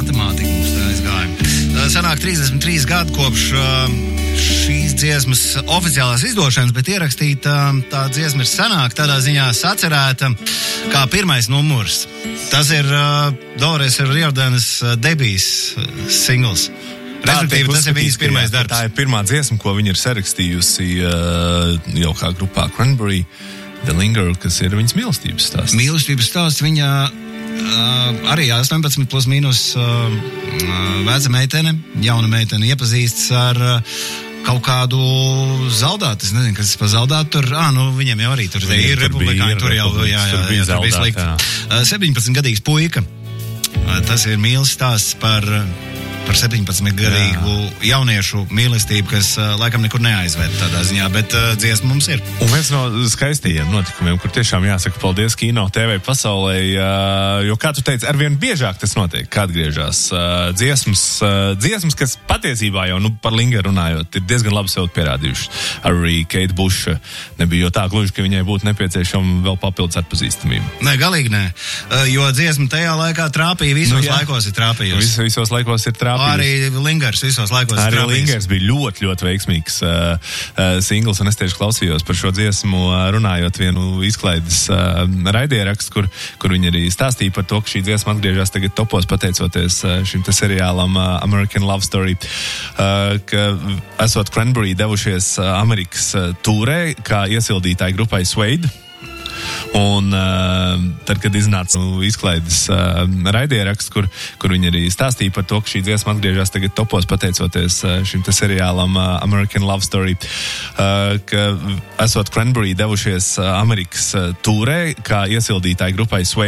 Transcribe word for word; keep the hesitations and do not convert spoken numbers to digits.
matemātika mums tā aizgāja. Sanāk trīsdesmit trīs gadi kopš šīs dziesmas oficiālās izdošanas, bet ierakstīta tā dziesma ir senāk, tādā ziņā sacerēta kā pirmais numurs. Tas ir uh, Doris Riordanas debijas singls. Respektīvi, tas ir viņas pirmais darbs. Tā ir pirmā dziesma, ko viņa ir sarakstījusi uh, jau kā grupā Cranberry, The Linger, kas ir viņas mīlestības stāsts. Mīlestības stāsts viņa uh, arī astoņpadsmit plus mīnus uh, veca meitene, jauna meitene iepazīstas ar uh, kaut kādu zaldātu. Es nezinu, kas par zaldātu tur. Ā, nu, viņiem jau arī tur, tur ir republikāņi, tur jau, jā, jā, jā, tur bija slikti. Uh, septiņpadsmitgadīgs puika. Uh, tas ir mīles stāsts par... par septiņpadsmitgadīgu jauniešu mīlestību, kas uh, laikam nekur neaizved tādā ziņā, bet uh, dziesma mums ir. Un viens no skaistajiem notikumiem, kur tiešām jāsaka paldies kino, T V pasaulē, uh, jo, kā tu teici, arvien biežāk tas notiek, kā atgriežās uh, dziesmas, uh, dziesmas, kas patiesībā jau, nu, par Lingeru runājot, ir diezgan labi sev pierādījuši. Arī Kate Bush nebija jau tā gluži, ka viņai būtu nepieciešama vēl papildus atpazīstamība. Nē, galīgi nē, uh, jo dziesma tajā laikā trāpīja, visos nu, laikos ir trāpījusi. Vis, visos laikos ir trāpījusi. Arī Lingers visos laikos Arī trāpījis. Lingers bija ļoti, ļoti veiksmīgs uh, uh, singls, un es tieši klausījos par šo dziesmu, uh, runājot vienu izklaides uh, raidierakstu, kur, kur viņi arī stāstīja par to, ka šī dziesma atgriežas tagad topos pateicoties uh, šim te seriālam uh, American Love Story, uh, ka esot Cranberry devušies uh, Amerikas uh, tūrē, kā iesildītāji grupai Suede. Un uh, tad, kad iznāca nu, izklaides uh, raidieraksts, kur, kur viņi arī stāstīja par to, ka šī dziesma atgriežas tagad topos pateicoties uh, šim te seriālam uh, American Love Story, uh, ka esot Cranberry devušies uh, Amerikas uh, tūrē, kā iesildītāji grupai Suede.